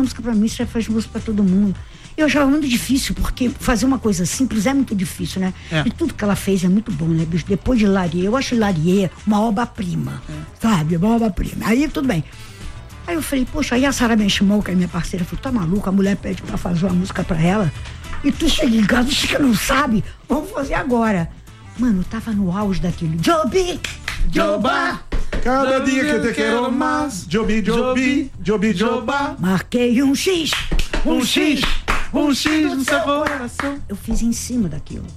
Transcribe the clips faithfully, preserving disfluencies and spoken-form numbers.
música pra mim, você faz música pra todo mundo. Eu achava muito difícil, porque fazer uma coisa simples é muito difícil, né? É. E tudo que ela fez é muito bom, né, bicho? Depois de Larie, eu acho Larie uma obra-prima, é. sabe? Uma obra-prima. Aí tudo bem. Aí eu falei, poxa, aí a Sarah Benchimol, que é minha parceira, falou, tá maluca? A mulher pede pra fazer uma música pra ela. E tu chega em casa, você que não sabe, vamos fazer agora. Mano, tava no auge daquele Jobi, Joba. Cada dia que eu te quero mais. Jobi, Jobi, Jobi, Joba. Marquei um X, um X, um X no seu coração. Eu fiz em cima daquilo.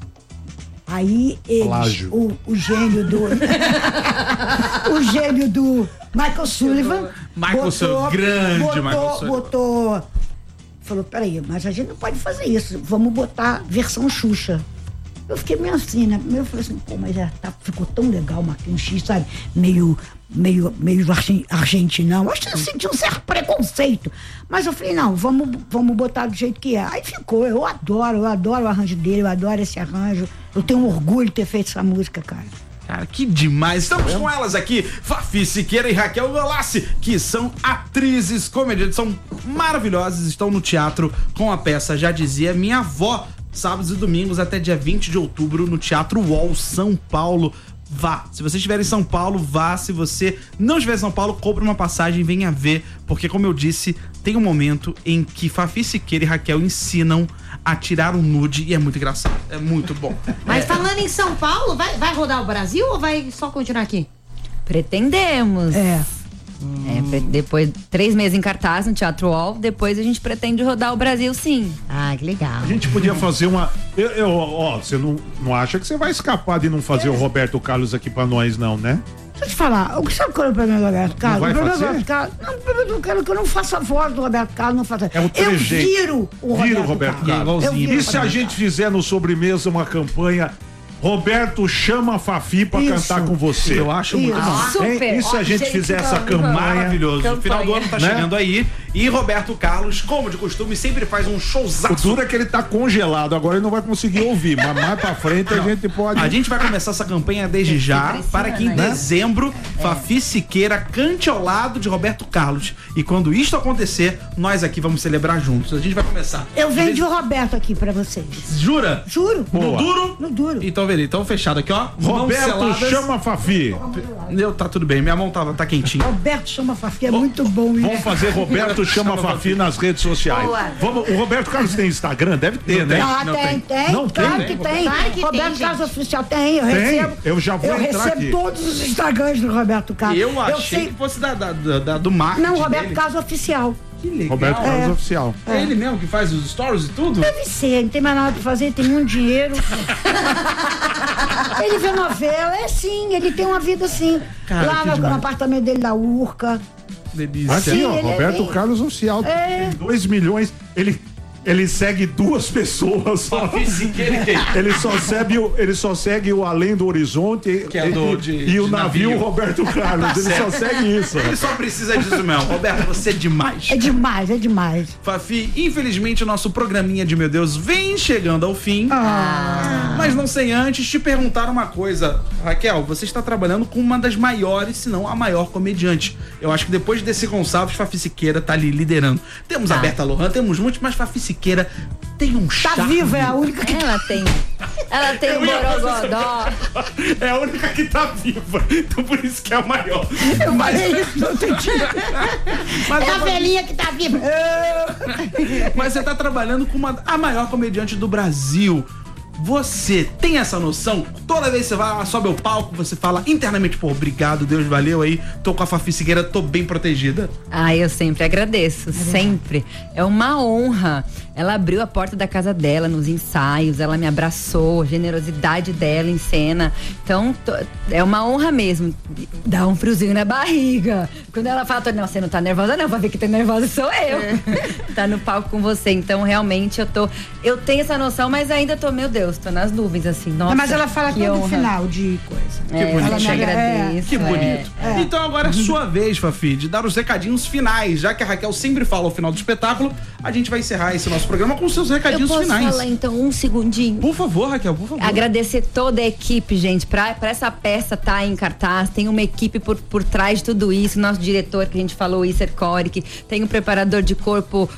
Aí eles, o, o gênio do o gênio do Michael Sullivan Michael Sullivan, grande botou, Michael Sullivan botou, falou, peraí, mas a gente não pode fazer isso, vamos botar versão Xuxa. Eu fiquei meio assim, né? Eu falei assim, pô, mas é, tá, ficou tão legal, Marquinhos um X, sabe? Meio, meio, meio argentinão. Acho que eu senti um certo preconceito. Mas eu falei, não, vamos, vamos botar do jeito que é. Aí ficou, eu adoro, eu adoro o arranjo dele, eu adoro esse arranjo. Eu tenho orgulho de ter feito essa música, cara. Cara, que demais. Estamos com elas aqui, Fafi Siqueira e Raquel Galassi, que são atrizes, comediantes, são maravilhosas, estão no teatro com a peça Já Dizia Minha Avó, sábados e domingos até dia vinte de outubro no Teatro UOL, São Paulo. Vá. Se você estiver em São Paulo, vá. Se você não estiver em São Paulo, compre uma passagem e venha ver, porque como eu disse, tem um momento em que Fafi Siqueira e Raquel ensinam a tirar um nude e é muito engraçado. É muito bom. Mas é. falando em São Paulo, vai, vai rodar o Brasil ou vai só continuar aqui? Pretendemos. É. É, depois, três meses em cartaz no Teatro UOL, depois a gente pretende rodar o Brasil, sim. Ah, que legal. A gente podia fazer uma... Eu, eu, ó, você não, não acha que você vai escapar de não fazer é. o Roberto Carlos aqui pra nós, não, né? Deixa eu te falar, sabe qual é o problema do Roberto Carlos? Não vai o problema fazer? do Roberto Carlos, não, o problema do Carlos é que eu não faço a voz do Roberto Carlos, não faço. É o eu trejeito. viro o Roberto, Vira o Roberto Carlos. Carlos. E se a gente fizer no Sobremesa uma campanha... Roberto chama a Fafi pra isso. cantar com você. Eu acho muito bom. Super. E se a gente fizer essa campanha? Maravilhoso. Campanha. O final do ano tá né? chegando aí. E Roberto Carlos, como de costume, sempre faz um showzaço. O duro é que ele tá congelado, agora ele não vai conseguir ouvir. Mas mais pra frente não. a gente pode. A gente vai começar essa campanha desde já, precisa, para que em né? dezembro é. Fafi Siqueira cante ao lado de Roberto Carlos. E quando isto acontecer, nós aqui vamos celebrar juntos. A gente vai começar. Eu vendi o Roberto aqui pra vocês. Jura? Juro. No duro? No duro. Então, verei. Então, fechado aqui, ó. Roberto chama a Fafi. Eu, tá tudo bem, minha mão tá, tá quentinha. Roberto chama a Fafi, é muito bom. Vamos né? fazer Roberto chama a Fafi nas redes sociais. Boa. Vamos, o Roberto Carlos tem Instagram? Deve ter, né? Ah, não tem, tem. tem. Não claro tem, que né? tem. Claro que Roberto tem, Carlos Oficial tem, eu Tem? recebo. Eu já vou Eu entrar recebo aqui. todos os Instagrams do Roberto Carlos. Eu achei sei... que fosse da, da, da, da- do marketing Não, Roberto dele. Carlos Oficial. Que legal. Roberto Carlos É. Oficial. É ele mesmo que faz os stories e tudo? Deve ser, não tem mais nada pra fazer, tem muito dinheiro. Ele vê novela, é sim, ele tem uma vida assim. Cara, Lá que no, demais. no apartamento dele da Urca. Delícia. Aqui, Sim, ó, ele é Roberto bem- Carlos Oficial. É. Tem dois milhões. Ele, ele segue duas pessoas só. Fafi Siqueira e quem? Ele só segue o, ele só segue o Além do Horizonte Que é do- e, de- e o de navio, navio. Roberto Carlos. Ele só segue isso. Ele só precisa disso mesmo. Roberto, você é demais. É demais, é demais. Fafi, infelizmente o nosso programinha de Meu Deus vem chegando ao fim. Ah. Mas não sem antes te perguntar uma coisa. Raquel, você está trabalhando com uma das maiores, se não a maior comediante. Eu acho que depois desse Gonçalves, Fafi Siqueira tá ali liderando. Temos a Berta Lohan, temos muitos, mas Fafi Siqueira tem um Tá charme. viva, é a única que Ela tem. Ela tem o Borogodó. É a única que tá viva. Então por isso que é a maior. eu falei isso, não entendi. Mas É a a- velhinha que tá viva. Mas você tá trabalhando com uma, a maior comediante do Brasil. Você tem essa noção? Toda vez que você vai, sobe ao palco, você fala internamente, pô, obrigado, Deus, valeu aí, tô com a Fafi Siqueira, tô bem protegida. Ah, eu sempre agradeço, sempre. É uma honra. Ela abriu a porta da casa dela nos ensaios, ela me abraçou, a generosidade dela em cena. Então, tô- é uma honra mesmo. Dá um friozinho na barriga. Quando ela fala, tô, não, você não tá nervosa não, vai ver que tá nervosa sou eu. Tá no palco com você. Então, realmente, eu tô... Eu tenho essa noção, mas ainda tô, meu Deus, tô nas nuvens, assim. Nossa, Mas ela fala que todo honra. final de coisa. É, bonito. eu te Ela- agradeço. Que é. bonito. Então agora é sua vez, Fafi, de dar os recadinhos finais. Já que a Raquel sempre fala ao final do espetáculo, a gente vai encerrar esse nosso programa com seus Eu recadinhos posso finais. falar, então, um segundinho? Por favor, Raquel, por favor. Agradecer toda a equipe, gente, pra, pra essa peça tá em cartaz, tem uma equipe por, por trás de tudo isso, nosso diretor, que a gente falou, Isser Coric, tem o preparador de corpo,